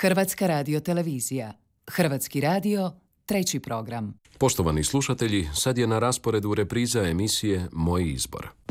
Hrvatska radiotelevizija. Hrvatski radio, treći program. Poštovani slušatelji, sad je na rasporedu repriza emisije Moj izbor.